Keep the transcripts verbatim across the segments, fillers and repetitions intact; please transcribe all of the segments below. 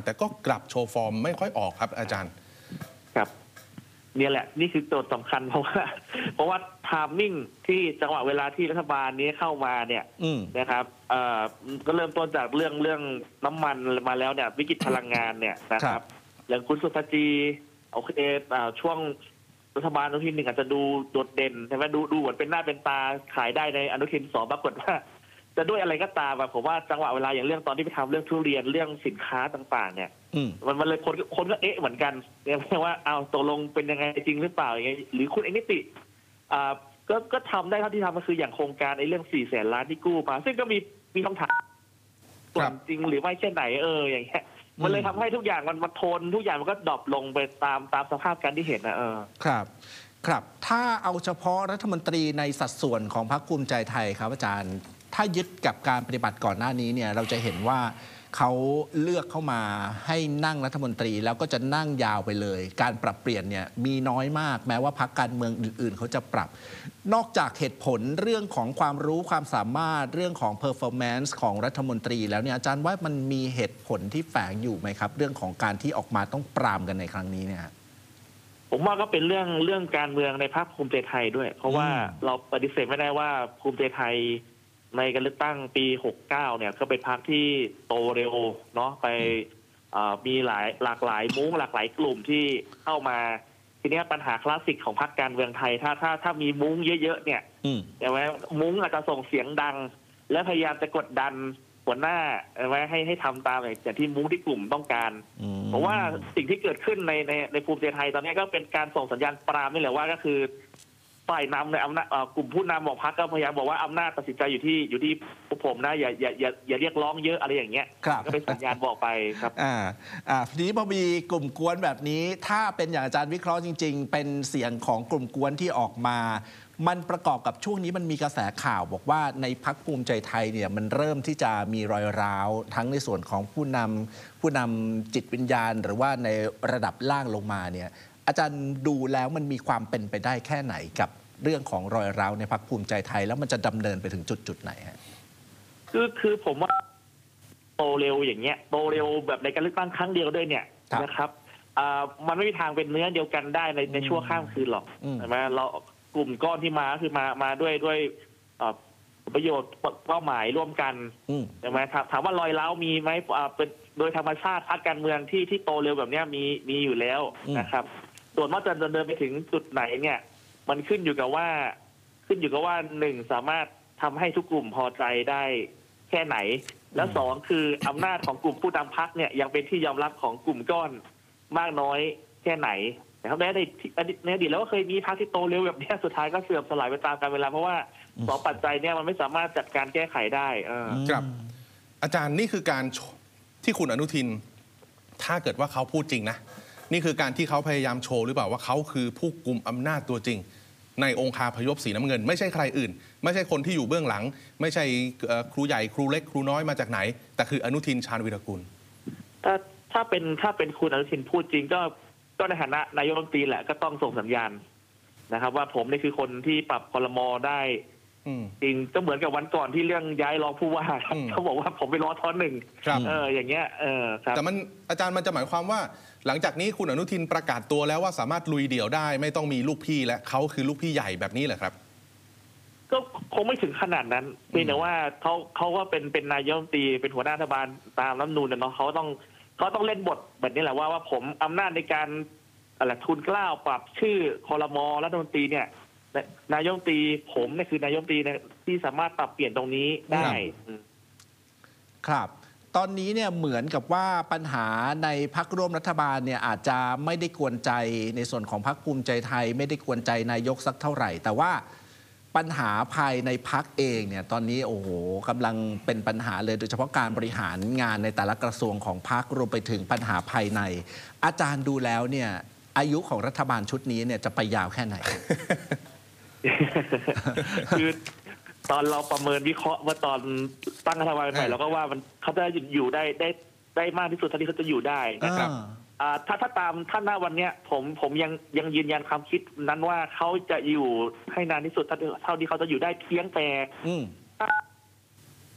แต่ก็กลับโชว์ฟอร์มไม่ค่อยออกครับอาจารย์ครับเนี่ยแหละนี่คือโจทย์สำคัญเพราะว่าเพราะว่าไทมิ่งที่จังหวะเวลาที่รัฐบาลนี้เข้ามาเนี่ยนะครับเอ่อก็เริ่มต้นจากเรื่องเรื่องน้ำมันมาแล้วเนี่ยวิกฤตพลังงานเนี่ยนะครับอย่างคุณสุภจีโอเคช่วงรัฐบาลอนุทินหนึ่งอาจจะดูโดดเด่นใช่ไหมดูดูเหมือนเป็นหน้าเป็นตาขายได้ในอนุทินสองปรากฏว่าจะด้วยอะไรก็ตามแบบผมว่าจังหวะเวลาอย่างเรื่องตอนที่ไปทำเรื่องทุเรียนเรื่องสินค้าต่างๆเนี่ยมันมันเลยคนคนก็เอ๊ะเหมือนกันเนี่ยว่าเอาตกลงเป็นยังไงจริงหรือเปล่าอย่างเงี้ยหรือคุณเอกนิติอ่าก็ก็ทำได้เท่าที่ทำก็คืออย่างโครงการไอ้เรื่องสี่แสนล้านที่กู้มาซึ่งก็มีมีคำถามจริงหรือไม่แค่ไหนเอออย่างเงี้ยมันเลยทำให้ทุกอย่างมันมาทนทุกอย่างมันก็ดรอปลงไปตามตามสภาพการที่เห็นนะเออครับครับถ้าเอาเฉพาะรัฐมนตรีในสัดส่วนของพรรคภูมิใจไทยครับอาจารย์ถ้ายึดกับการปฏิบัติก่อนหน้านี้เนี่ยเราจะเห็นว่าเขาเลือกเข้ามาให้นั่งรัฐมนตรีแล้วก็จะนั่งยาวไปเลยการปรับเปลี่ยนเนี่ยมีน้อยมากแม้ว่าพรรคการเมืองอื่นๆเขาจะปรับนอกจากเหตุผลเรื่องของความรู้ความสามารถเรื่องของ performance ของรัฐมนตรีแล้วเนี่ยอาจารย์ว่ามันมีเหตุผลที่แฝงอยู่ไหมครับเรื่องของการที่ออกมาต้องปรามกันในครั้งนี้เนี่ยผมว่าก็เป็นเรื่องเรื่องการเมืองในพรรคภูมิใจไทยด้วยเพราะว่าเราปฏิเสธไม่ได้ว่าภูมิใจไทยในการเลือกตั้งปีหกเก้าเนี่ยก็เป็นพรรคที่โตเร็วเนาะไปมีหลายหลากหลายมุ้งหลากหลายกลุ่มที่เข้ามาทีนี้ปัญหาคลาสสิกของพรรคการเมืองไทยถ้าถ้าถ้ามีมุ้งเยอะๆเนี่ยใช่ไหมมุ้งอาจจะส่งเสียงดังและพยายามจะกดดันหัวหน้าใช่ไหมให้ให้ทำตามอย่างที่มุ้งที่กลุ่มต้องการเพราะว่าสิ่งที่เกิดขึ้นในในในภูมิใจไทยตอนนี้ก็เป็นการส่งสัญญาณปรามนี่แหละว่าก็คือฝ่ายนำในอำนาจกลุ่มผู้นำของพรรคก็พยายามบอกว่าอำนาจตัดสินใจอยู่ที่อยู่ที่พวกผมนะอย่าอย่าอย่าอย่าเรียกร้องเยอะอะไรอย่างเงี้ยก็เป็นสัญญาณบอกไปครับอ่าอ่าทีนี้พอมีกลุ่มกวนแบบนี้ถ้าเป็นอย่างอาจารย์วิเคราะห์จริงๆเป็นเสียงของกลุ่มกวนที่ออกมามันประกอบกับช่วงนี้มันมีกระแสข่าวบอกว่าในพรรคภูมิใจไทยเนี่ยมันเริ่มที่จะมีรอยร้าวทั้งในส่วนของผู้นำผู้นำจิตวิญญาณหรือว่าในระดับล่างลงมาเนี่ยอาจารย์ดูแล้วมันมีความเป็นไปได้แค่ไหนกับเรื่องของรอยร้าวในพรรคภูมิใจไทยแล้วมันจะดำเนินไปถึงจุดจุดไหนฮะคือคือผมว่าโตเร็วอย่างเงี้ยโตเร็วแบบในการเลือกตั้งครั้งเดียวด้วยเนี่ยนะครับอ่ามันไม่มีทางเป็นเนื้อเดียวกันได้ในในชั่วข้ามคืนหรอกใช่ไหมเรากลุ่มก้อนที่มาคือมามาด้วยด้วยประโยชน์เป้าหมายร่วมกันใช่ไหมถามว่ารอยร้าวมีไหมเป็นโดยธรรมชาติพรรคการเมืองที่ที่โตเร็วแบบนี้มีมีอยู่แล้วนะครับส่วนว่าจะเดินไปถึงจุดไหนเนี่ยมันขึ้นอยู่กับว่าขึ้นอยู่กับว่าหนึ่งสามารถทำให้ทุกกลุ่มพอใจได้แค่ไหนแล้วสองคืออำนาจของกลุ่มผู้นำพรรคเนี่ยยังเป็นที่ยอมรับของกลุ่มก้อนมากน้อยแค่ไหนนะครับในในอดีตแล้วก็เคยมีพรรคที่โตเร็วแบบนี้สุดท้ายก็เสื่อมสลายไปตามกาลเวลาเพราะว่าสองปัจจัยเนี่ยมันไม่สามารถจัดการแก้ไขได้ครับอาจารย์นี่คือการที่คุณอนุทินถ้าเกิดว่าเขาพูดจริงนะนี่คือการที่เขาพยายามโชว์หรือเปล่าว่าเขาคือผู้กุมอำนาจตัวจริงในองค์คาพยพสีน้ำเงินไม่ใช่ใครอื่นไม่ใช่คนที่อยู่เบื้องหลังไม่ใช่ครูใหญ่ครูเล็กครูน้อยมาจากไหนแต่คืออนุทินชาญวีรกุลถ้าถ้าเป็นถ้าเป็นคุณอนุทินพูดจริงก็ก็ในฐานะนายกรัฐมนตรีแหละก็ต้องส่งสัญญาณนะครับว่าผมนี่คือคนที่ปรับครม.ได้จริงก็เหมือนกับวันก่อนที่เรื่องย้ายรองผู้ว่าเขาบอกว่าผมไปรอท้อนหนึ่งเอออย่างเงี้ยเออครับแต่มันอาจารย์มันจะหมายความว่าหลังจากนี้คุณอนุทินประกาศตัวแล้วว่าสามารถลุยเดี่ยวได้ไม่ต้องมีลูกพี่และเขาคือลูกพี่ใหญ่แบบนี้เหรอครับก็คงไม่ถึงขนาดนั้นเพียงแต่ว่าเขาเขาก็เป็นเป็นนายกรัฐมนตรีเป็นหัวหน้ารัฐบาลตามรัฐธรรมนูญเนาะเขาต้องเขาต้องเล่นบทแบบนี้แหละว่าว่าผมอำนาจในการอะไรทุนกล้าวปรับชื่อครม.รัฐมนตรีเนี่ยนายกรัฐมนตรีผมเนี่ยคือนายกรัฐมนตรีที่สามารถปรับเปลี่ยนตรงนี้ได้ครับตอนนี้เนี่ยเหมือนกับว่าปัญหาในพรรคร่วมรัฐบาลเนี่ยอาจจะไม่ได้กวนใจในส่วนของพรรคภูมิใจไทยไม่ได้กวนใจนายกสักเท่าไหร่แต่ว่าปัญหาภายในพรรคเองเนี่ยตอนนี้โอ้โหกำลังเป็นปัญหาเลยโดยเฉพาะการบริหารงานในแต่ละกระทรวงของพรรครวมไปถึงปัญหาภายในอาจารย์ดูแล้วเนี่ยอายุของรัฐบาลชุดนี้เนี่ยจะไปยาวแค่ไหนคือตอนเราประเมินวิเคราะห์ว่าตอนตั้งรัฐบาลใหม่เราก็ว่ามันเขาจะอยู่ได้ได้ได้มากที่สุดเท่าที่เขาจะอยู่ได้นะครับถ้าถ้าตามท่านหน้าวันเนี้ยผมผมยังยังยืนยันความคิดนั้นว่าเขาจะอยู่ให้นานที่สุดเท่าที่เขาจะอยู่ได้เพียงแต่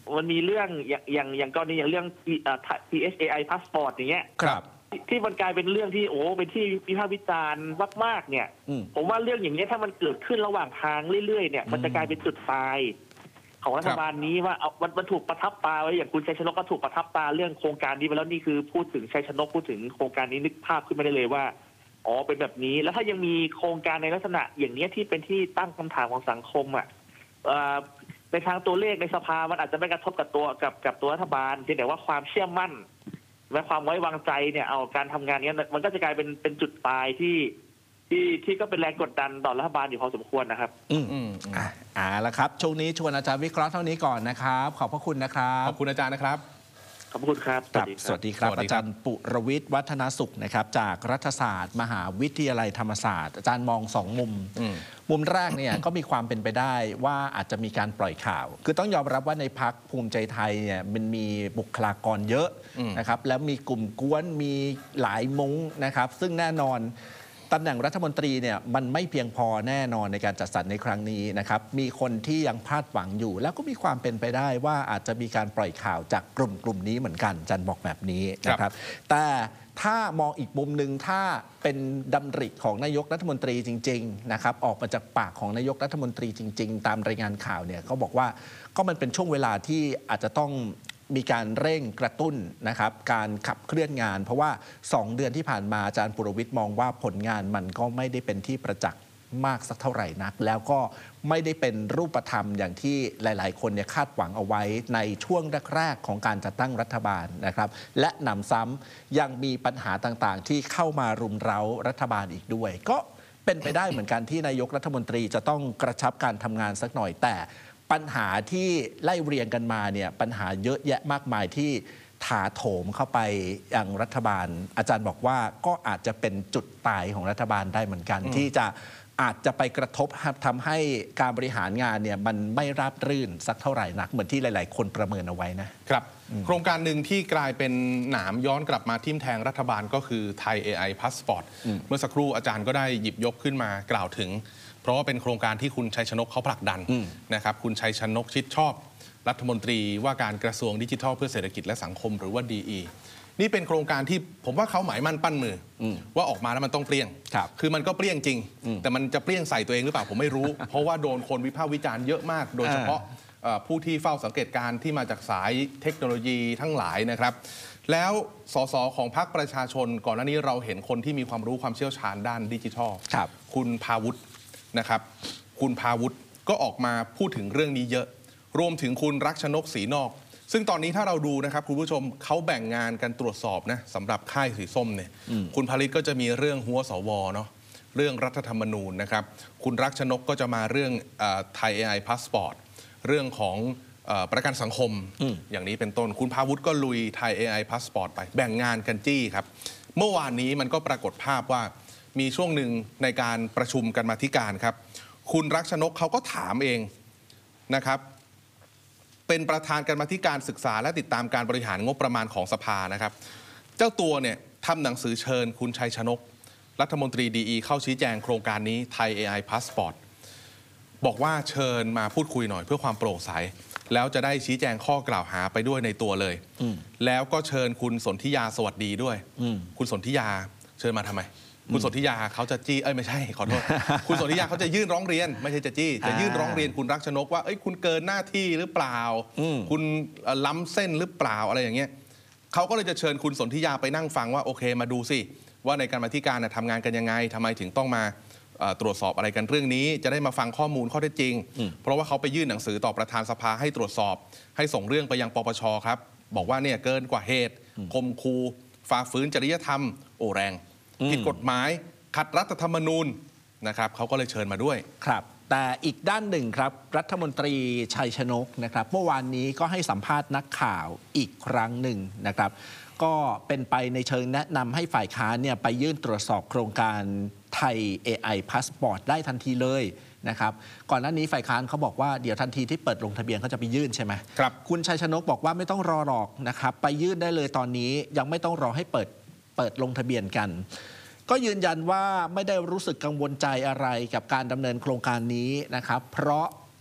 มันมีเรื่องอย่างอย่างอย่างกรณีอย่างเรื่อง พี เอช เอ ไอ passport อย่างเงี้ยครับที่ที่มันกลายเป็นเรื่องที่โอ้เป็นที่วิพากษ์วิจารณ์มากๆเนี่ยอืมผมว่าเรื่องอย่างนี้ยถ้ามันเกิดขึ้นระหว่างทางเรื่อยๆเนี่ยมันจะกลายเป็นจุดตายของรัฐบาลนี้ว่าเอามันมันถูกประทับตาไว้อย่างคุณชัยชนกก็ถูกประทับตาเรื่องโครงการนี้ไปแล้วนี่คือพูดถึงชัยชนกพูดถึงโครงการนี้นึกภาพขึ้นมาได้เลยว่าอ๋อเป็นแบบนี้แล้วถ้ายังมีโครงการในลักษณะอย่างนี้ยที่เป็นที่ตั้งคำถามของสังคมอ่ะเอ่อในทางตัวเลขในสภามันอาจจะไม่กระทบกับตัวกับกับตัวรัฐบาลเพียงแต่ว่าความเชื่อมั่นและความไว้วางใจเนี่ยเอาการทำงานนี้มันก็จะกลายเป็นเป็นจุดตายที่ที่ที่ก็เป็นแรงกดดันต่อรัฐบาลอยู่พอสมควรนะครับอืมอืมอ่ะอ่าละครับช่วงนี้ชวนอาจารย์วิเคราะห์เท่านี้ก่อนนะครับ ขอบพระคุณนะครับขอบคุณอาจารย์นะครับขอบคุณครับครับสวัสดีครับสวัสดีครับอาจารย์ปุรวิทย์วัฒนสุขนะครับ จากรัฐศาสตร์ มหาวิทยาลัยธรรมศาสตร์ อาจารย์มองสองมุมอืมมุมแรกเนี่ย ก็มีความเป็นไปได้ว่าอาจจะมีการปล่อยข่าว คือต้องยอมรับว่าในพักภูมิใจไทยเนี่ยมันมีบุคลากรเยอะนะครับ แล้วมีกลุ่มกวนมีหลายมุ้งนะครับ ซึ่งแน่นอนตำแหน่งรัฐมนตรีเนี่ยมันไม่เพียงพอแน่นอนในการจัดสรรในครั้งนี้นะครับ มีคนที่ยังพลาดหวังอยู่ แล้วก็มีความเป็นไปได้ว่าอาจจะมีการปล่อยข่าวจากกลุ่มกลุ่มนี้เหมือนกันอาจารย์บอกแบบนี้นะครับ แต่ถ้ามองอีกมุมหนึ่งถ้าเป็นดำริของนายกรัฐมนตรีจริงๆนะครับออกมาจากปากของนายกรัฐมนตรีจริงๆ ตามรายงานข่าวเนี่ยเขาบอกว่าก็มันเป็นช่วงเวลาที่อาจจะต้องมีการเร่งกระตุ้นนะครับการขับเคลื่อนงาน เพราะว่าสองเดือนที่ผ่านมาอาจารย์ปุรวิทย์มองว่าผลงานมันก็ไม่ได้เป็นที่ประจักษ์มากสักเท่าไหร่นัก แล้วก็ไม่ได้เป็นรูปธรรมอย่างที่หลายๆ คนเนี่ยคาดหวังเอาไว้ในช่วงแรกๆของการจัดตั้งรัฐบาลนะครับและหนำซ้ำยังมีปัญหาต่างๆ ที่เข้ามารุมเร้ารัฐบาลอีกด้วย ก็เป็นไปได้เหมือนกันที่นายกรัฐมนตรีจะต้องกระชับการทำงานสักหน่อยแต่ปัญหาที่ไล่เรียงกันมาเนี่ยปัญหาเยอะแยะมากมายที่ถาโถมเข้าไปยังรัฐบาล อาจารย์บอกว่าก็อาจจะเป็นจุดตายของรัฐบาลได้เหมือนกัน ที่จะอาจจะไปกระทบทำให้การบริหารงานเนี่ยมันไม่ราบรื่นสักเท่าไหร่นักเหมือนที่หลายๆ คนประเมินเอาไว้นะครับโครงการหนึ่งที่กลายเป็นหนามย้อนกลับมาทิ่มแทงรัฐบาลก็คือไทย เอ ไอ Passport เมื่อสักครู่อาจารย์ก็ได้หยิบยกขึ้นมากล่าวถึงเพราะว่าเป็นโครงการที่คุณชัยชนกเขาผลักดันนะครับคุณชัยชนกชิดชอบรัฐมนตรีว่าการกระทรวงดิจิทัลเพื่อเศรษฐกิจและสังคมหรือว่า ดี อี นี่เป็นโครงการที่ผมว่าเขาหมายมั่นปั้นมืออว่าออกมาแล้วมันต้องเปรี้ยง คือมันก็เปรี้ยงจริง แต่มันจะเปรี้ยงใส่ตัวเองหรือเปล่าผมไม่รู้ เพราะว่าโดนคนวิพากษ์วิจารณ์เยอะมาก โดยเฉพาะผู้ที่เฝ้าสังเกตการณ์ที่มาจากสายเทคโนโลยีทั้งหลายนะครับแล้วสสของพรรคประชาชนก่อนหน้านี้เราเห็นคนที่มีความรู้ความเชี่ยวชาญด้านดิจิทัลคุณพาวุฒินะครับคุณพาวุฒิก็ออกมาพูดถึงเรื่องนี้เยอะรวมถึงคุณรักชนกศรีนอกซึ่งตอนนี้ถ้าเราดูนะครับคุณผู้ชมเขาแบ่งงานกันตรวจสอบนะสำหรับค่ายสีส้มเนี่ยคุณผลิตก็จะมีเรื่องหัวสวเนาะเรื่องรัฐธรรมนูญนะครับคุณรักชนกก็จะมาเรื่องไทย เอ ไอ Passport เรื่องของเอ่อประกันสังคมอย่างนี้เป็นต้นคุณพาวุฒิก็ลุยไทย เอ ไอ Passport ไปแบ่งงานกันจี้ครับเมื่อวานนี้มันก็ปรากฏภาพว่ามีช่วงหนึ่งในการประชุมกันมาธิการครับคุณรักชนกเขาก็ถามเองนะครับเป็นประธานการมาธิการศึกษาและติดตามการบริหารงบประมาณของสภานะครับเจ้าตัวเนี่ยทำหนังสือเชิญคุณชัยชนกรัฐมนตรี ดี อี เข้าชี้แจงโครงการนี้ไทย เอ ไอ Passport บอกว่าเชิญมาพูดคุยหน่อยเพื่อความโปร่งใสแล้วจะได้ชี้แจงข้อกล่าวหาไปด้วยในตัวเลยแล้วก็เชิญคุณสนธิยาสวัสดีด้วยคุณสนธิยาเชิญมาทำไมคุณสนธิยาเขาจะจี้เอ้ยไม่ใช่ขอโทษ คุณสนธิยาเขาจะยื่นร้องเรียนไม่ใช่จะจี้จะยื่นร้องเรียนคุณรักชนกว่าเอ้ยคุณเกินหน้าที่หรือเปล่าคุณล้ำเส้นหรือเปล่าอะไรอย่างเงี้ยเขาก็เลยจะเชิญคุณสนธิยาไปนั่งฟังว่าโอเคมาดูสิว่าในการมาธิการทำงานกันยังไงทำไมถึงต้องมาตรวจสอบอะไรกันเรื่องนี้จะได้มาฟังข้อมูลข้อเท็จจริงเพราะว่าเขาไปยื่นหนังสือต่อประธานสภาให้ตรวจสอบให้ส่งเรื่องไปยังปปชครับบอกว่าเนี่ยเกินกว่าเหตุข่มขู่ฝ่าฝืนจริยธรรมโอแรงผิดกฎหมายขัดรัฐธรรมนูญนะครับเขาก็เลยเชิญมาด้วยครับแต่อีกด้านหนึ่งครับรัฐมนตรีชัยชนกนะครับเมื่อวานนี้ก็ให้สัมภาษณ์นักข่าวอีกครั้งหนึ่งนะครับก็เป็นไปในเชิงแนะนำให้ฝ่ายค้านเนี่ยไปยื่นตรวจสอบโครงการไทย เอ ไอ Passport ได้ทันทีเลยนะครับก่อนหน้านี้ฝ่ายค้านเขาบอกว่าเดี๋ยวทันทีที่เปิดลงทะเบียนเขาจะไปยื่นใช่ไหมครับคุณชัยชนกบอกว่าไม่ต้องรอหรอกนะครับไปยื่นได้เลยตอนนี้ยังไม่ต้องรอให้เปิดเปิดลงทะเบียนกันก็ยืนยันว่าไม่ได้รู้สึกกังวลใจอะไรกับการดำเนินโครงการนี้นะครับเพราะ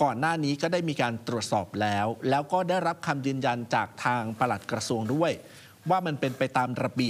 ก่อนหน้านี้ก็ได้มีการตรวจสอบแล้ว แล้วก็ได้รับคำยืนยันจากทางปลัดกระทรวงด้วย ว่ามันเป็นไปตามระเบียบ